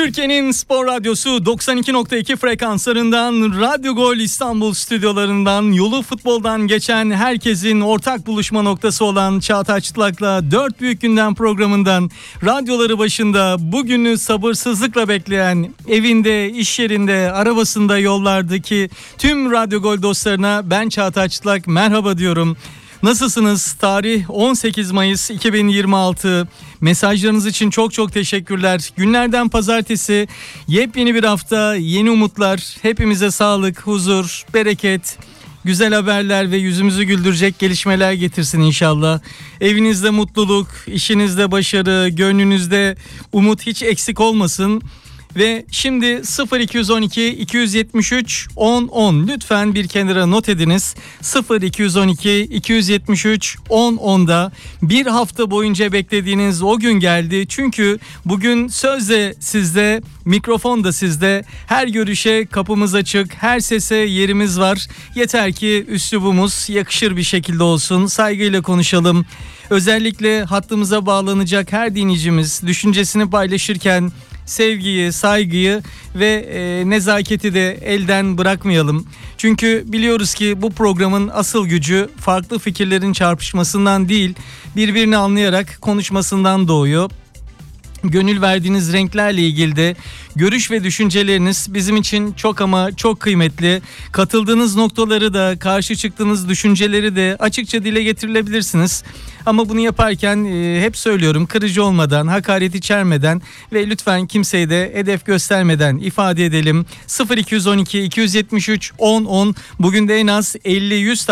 Türkiye'nin spor radyosu 92.2 frekanslarından Radyo Gol İstanbul stüdyolarından yolu futboldan geçen herkesin ortak buluşma noktası olan Çağatay Çıtlak'la 4 Büyük Gündem programından radyoları başında bugünü sabırsızlıkla bekleyen evinde, iş yerinde, arabasında, yollardaki tüm Radyo Gol dostlarına ben Çağatay Çıtlak merhaba diyorum. Nasılsınız? Tarih 18 Mayıs 2026. Mesajlarınız için çok teşekkürler. Günlerden pazartesi, yepyeni bir hafta, yeni umutlar. Hepimize sağlık, huzur, bereket, güzel haberler ve yüzümüzü güldürecek gelişmeler getirsin inşallah. Evinizde mutluluk, işinizde başarı, gönlünüzde umut hiç eksik olmasın. Ve şimdi 0212 273 1010 lütfen bir kenara not ediniz. 0212 273 1010'da bir hafta boyunca beklediğiniz o gün geldi. Çünkü bugün söz de sizde, mikrofon da sizde. Her görüşe kapımız açık, her sese yerimiz var. Yeter ki üslubumuz yakışır bir şekilde olsun. Saygıyla konuşalım. Özellikle hattımıza bağlanacak her dinleyicimiz düşüncesini paylaşırken sevgiyi, saygıyı ve nezaketi de elden bırakmayalım. Çünkü biliyoruz ki bu programın asıl gücü farklı fikirlerin çarpışmasından değil, birbirini anlayarak konuşmasından doğuyor. Gönül verdiğiniz renklerle ilgili de görüş ve düşünceleriniz bizim için çok ama çok kıymetli. Katıldığınız noktaları da, karşı çıktığınız düşünceleri de açıkça dile getirilebilirsiniz. Ama bunu yaparken hep söylüyorum, kırıcı olmadan, hakaret içermeden ve lütfen kimseye de hedef göstermeden ifade edelim. 0212 273 1010 bugün de en az 50-100